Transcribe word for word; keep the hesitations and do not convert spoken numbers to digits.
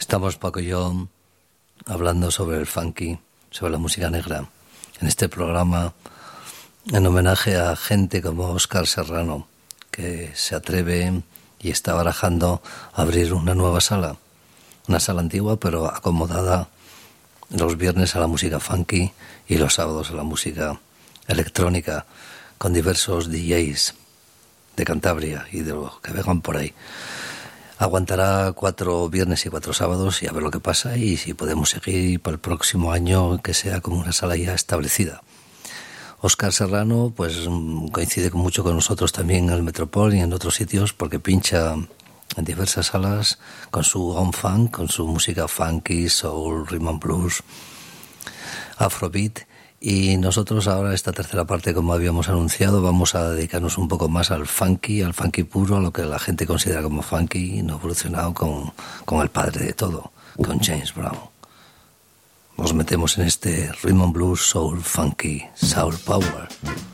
Estamos Paco y yo hablando sobre el funky, sobre la música negra, en este programa en homenaje a gente como Óscar Serrano, que se atreve y está barajando abrir una nueva sala, una sala antigua pero acomodada los viernes a la música funky y los sábados a la música electrónica, con diversos D Js de Cantabria y de los que vengan por ahí. Aguantará cuatro viernes y cuatro sábados y a ver lo que pasa, y si podemos seguir para el próximo año, que sea como una sala ya establecida. Óscar Serrano pues coincide mucho con nosotros también en el Metropol y en otros sitios, porque pincha en diversas salas con su on funk, con su música funky, soul, rhythm and blues, afrobeat. Y nosotros ahora, esta tercera parte, como habíamos anunciado, vamos a dedicarnos un poco más al funky, al funky puro, a lo que la gente considera como funky, no evolucionado con, con el padre de todo, con James Brown. Nos metemos en este rhythm and blues, soul, funky, soul power.